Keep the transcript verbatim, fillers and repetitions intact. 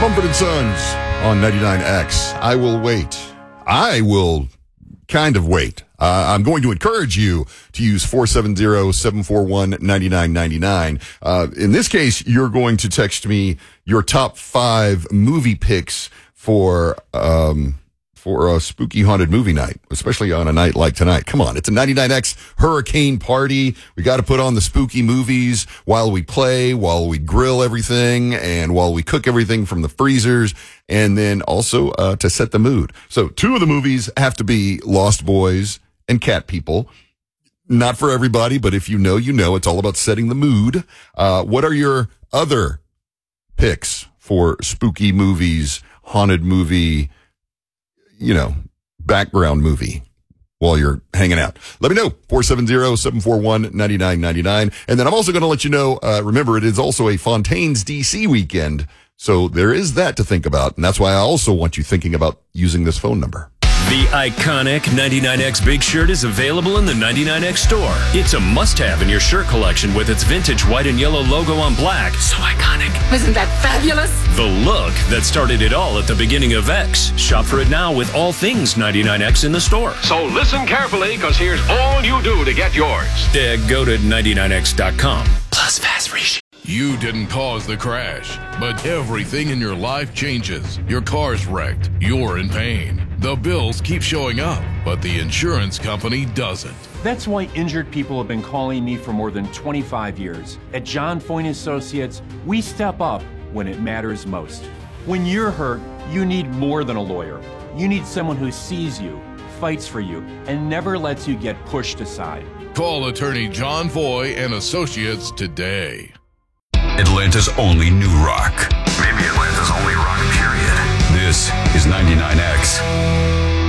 Mumford and Sons on ninety-nine X. I will wait. I will kind of wait. Uh, I'm going to encourage you to use four seven zero, seven four one, nine nine nine nine. Uh, in this case, you're going to text me your top five movie picks for, um, for a spooky haunted movie night, especially on a night like tonight. Come on, it's a ninety-nine X hurricane party. We got to put on the spooky movies while we play, while we grill everything, and while we cook everything from the freezers, and then also uh, to set the mood. So two of the movies have to be Lost Boys and Cat People. Not for everybody, but if you know, you know. It's all about setting the mood. Uh, what are your other picks for spooky movies, haunted movie, you know, background movie while you're hanging out? Let me know. four seven zero, seven four one, nine nine nine nine. And then I'm also going to let you know, uh, remember, it is also a Fontaines D C weekend. So there is that to think about. And that's why I also want you thinking about using this phone number. The iconic ninety-nine X Big Shirt is available in the ninety-nine X store. It's a must-have in your shirt collection with its vintage white and yellow logo on black. So iconic. Isn't that fabulous? The look that started it all at the beginning of X. Shop for it now with all things ninety-nine X in the store. So listen carefully, because here's all you do to get yours. Uh, go to ninety-nine X dot com. Plus fast free shipping. You didn't cause the crash, but everything in your life changes. Your car's wrecked. You're in pain. The bills keep showing up, but the insurance company doesn't. That's why injured people have been calling me for more than twenty-five years. At John Foyne Associates, we step up when it matters most. When you're hurt, you need more than a lawyer. You need someone who sees you, fights for you, and never lets you get pushed aside. Call attorney John Foy and Associates today. Atlanta's only new rock.